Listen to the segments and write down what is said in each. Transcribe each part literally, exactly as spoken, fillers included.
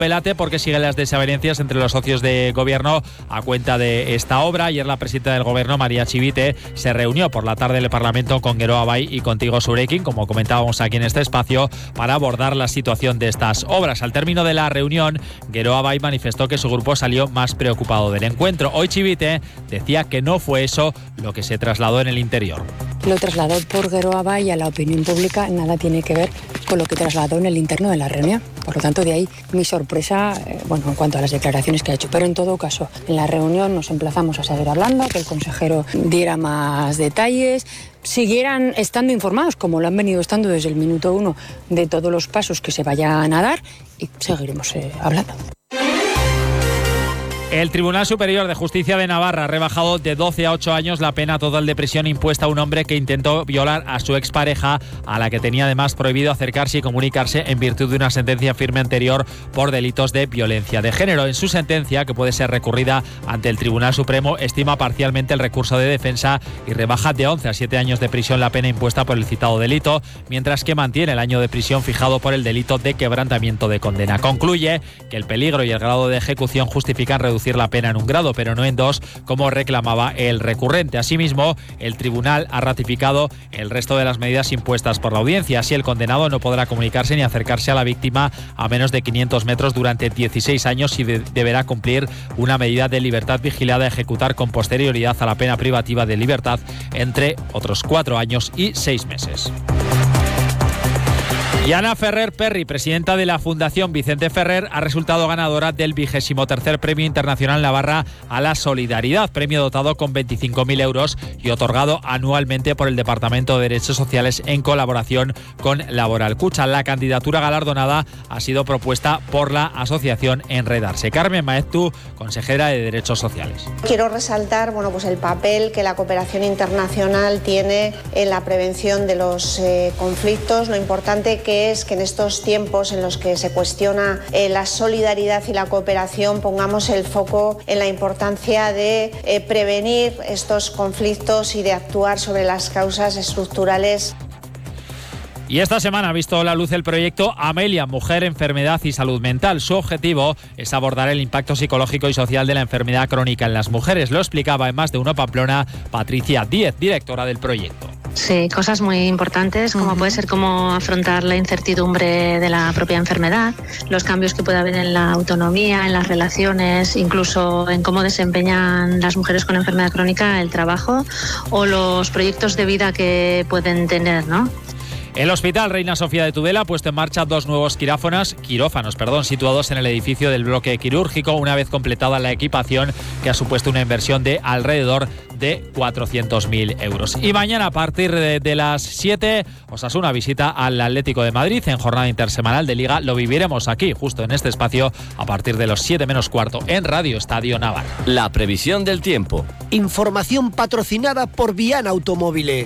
pelate porque siguen las desavenencias entre los socios de gobierno a cuenta de esta obra. Ayer la presidenta del gobierno, María Chivite, se reunió por la tarde en el Parlamento con Geroa Bai y Contigo Zurekin, como comentábamos aquí en este espacio, para abordar la situación de estas obras. Al término de la reunión, Geroa Bai manifestó que su grupo salió más preocupado del encuentro. Hoy Chivite decía que no fue eso lo que se trasladó en el interior. Lo trasladó por Geroa Bai a la opinión pública, nada tiene que ver con lo que trasladó en el interno de la reunión. Por lo tanto, de ahí mi sorpresa, eh, bueno, en cuanto a las declaraciones que ha hecho. Pero en todo caso, en la reunión nos emplazamos a seguir hablando, que el consejero diera más detalles, siguieran estando informados, como lo han venido estando desde el minuto uno, de todos los pasos que se vayan a dar, y seguiremos eh, hablando. El Tribunal Superior de Justicia de Navarra ha rebajado de doce a ocho años la pena total de prisión impuesta a un hombre que intentó violar a su expareja, a la que tenía además prohibido acercarse y comunicarse en virtud de una sentencia firme anterior por delitos de violencia de género. En su sentencia, que puede ser recurrida ante el Tribunal Supremo, estima parcialmente el recurso de defensa y rebaja de once a siete años de prisión la pena impuesta por el citado delito, mientras que mantiene el año de prisión fijado por el delito de quebrantamiento de condena. Concluye que el peligro y el grado de ejecución justifican reducir la pena en un grado, pero no en dos, como reclamaba el recurrente. Asimismo, el tribunal ha ratificado el resto de las medidas impuestas por la audiencia. Así, el condenado no podrá comunicarse ni acercarse a la víctima a menos de quinientos metros durante dieciséis años y de- deberá cumplir una medida de libertad vigilada a ejecutar con posterioridad a la pena privativa de libertad entre otros cuatro años y seis meses. Y Ana Ferrer Perry, presidenta de la Fundación Vicente Ferrer, ha resultado ganadora del vigésimo tercer Premio Internacional Navarra a la Solidaridad, premio dotado con veinticinco mil euros y otorgado anualmente por el Departamento de Derechos Sociales en colaboración con Laboral Cucha. La candidatura galardonada ha sido propuesta por la asociación Enredarse. Carmen Maeztu, consejera de Derechos Sociales. Quiero resaltar bueno, pues el papel que la cooperación internacional tiene en la prevención de los eh, conflictos, lo importante que es que en estos tiempos en los que se cuestiona eh, la solidaridad y la cooperación pongamos el foco en la importancia de eh, prevenir estos conflictos y de actuar sobre las causas estructurales. Y esta semana ha visto la luz el proyecto Amelia, Mujer, Enfermedad y Salud Mental. Su objetivo es abordar el impacto psicológico y social de la enfermedad crónica en las mujeres. Lo explicaba en Más de Uno Pamplona Patricia Díez, directora del proyecto. Sí, cosas muy importantes, como puede ser cómo afrontar la incertidumbre de la propia enfermedad, los cambios que puede haber en la autonomía, en las relaciones, incluso en cómo desempeñan las mujeres con enfermedad crónica el trabajo o los proyectos de vida que pueden tener, ¿no? El Hospital Reina Sofía de Tudela ha puesto en marcha dos nuevos quirófanos, quirófanos perdón, situados en el edificio del bloque quirúrgico, una vez completada la equipación, que ha supuesto una inversión de alrededor de cuatrocientos mil euros. Y mañana a partir de, de las siete, Osasuna visita al Atlético de Madrid en jornada intersemanal de Liga. Lo viviremos aquí, justo en este espacio, a partir de los siete menos cuarto, en Radio Estadio Navarra. La previsión del tiempo. Información patrocinada por Viana Automóvil.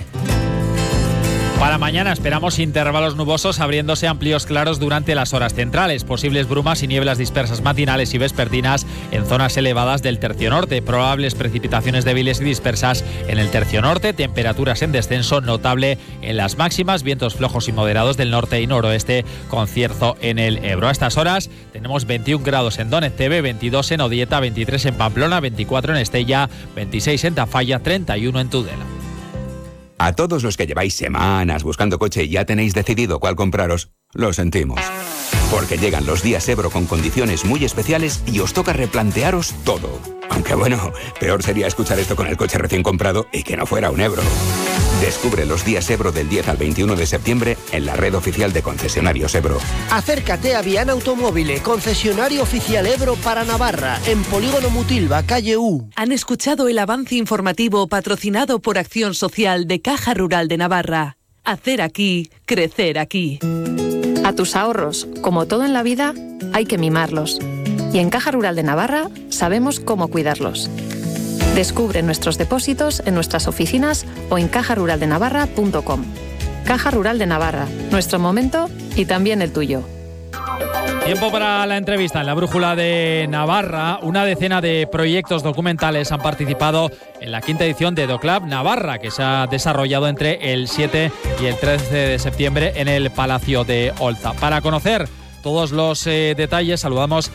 Para mañana esperamos intervalos nubosos abriéndose amplios claros durante las horas centrales, posibles brumas y nieblas dispersas matinales y vespertinas en zonas elevadas del tercio norte, probables precipitaciones débiles y dispersas en el tercio norte, temperaturas en descenso notable en las máximas, vientos flojos y moderados del norte y noroeste con cierzo en el Ebro. A estas horas tenemos veintiún grados en Donetebe, veintidós en Odieta, veintitrés en Pamplona, veinticuatro en Estella, veintiséis en Tafalla, treinta y uno en Tudela. A todos los que lleváis semanas buscando coche y ya tenéis decidido cuál compraros, lo sentimos. Porque llegan los días Ebro con condiciones muy especiales y os toca replantearos todo. Aunque bueno, peor sería escuchar esto con el coche recién comprado y que no fuera un Ebro. Descubre los días Ebro del diez al veintiuno de septiembre en la red oficial de concesionarios Ebro. Acércate a Viana Automóvil, concesionario oficial Ebro para Navarra, en Polígono Mutilva, calle U. Han escuchado el avance informativo patrocinado por Acción Social de Caja Rural de Navarra. Hacer aquí, crecer aquí. A tus ahorros, como todo en la vida, hay que mimarlos. Y en Caja Rural de Navarra sabemos cómo cuidarlos. Descubre nuestros depósitos en nuestras oficinas o en caja rural de navarra punto com. Caja Rural de Navarra, nuestro momento y también el tuyo. Tiempo para la entrevista en la Brújula de Navarra. Una decena de proyectos documentales han participado en la quinta edición de DoClub Navarra, que se ha desarrollado entre el siete y el trece de septiembre en el Palacio de Olza. Para conocer todos los eh, detalles saludamos